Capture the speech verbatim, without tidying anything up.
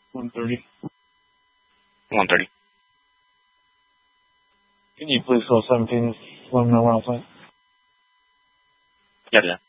one thirty. one thirty. Can you please call seventeen? Let them know we're outside. Yeah, yeah.